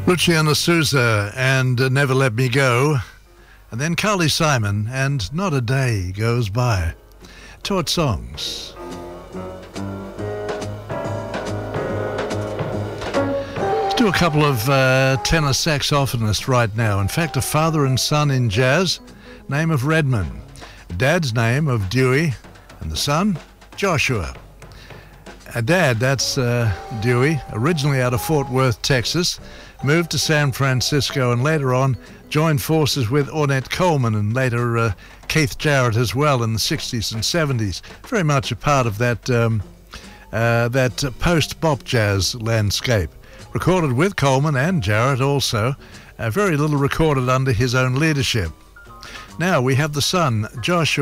Luciano Souza and Never Let Me Go, and then Carly Simon and Not a Day Goes By. Taught songs. Let's do a couple of tenor saxophonists right now. In fact, a father and son in jazz, name of Redman, dad's name of Dewey, and the son, Joshua. Dad, that's Dewey, originally out of Fort Worth, Texas, moved to San Francisco and later on joined forces with Ornette Coleman and later Keith Jarrett as well in the 60s and 70s. Very much a part of that post-bop jazz landscape. Recorded with Coleman and Jarrett also, very little recorded under his own leadership. Now we have the son, Joshua.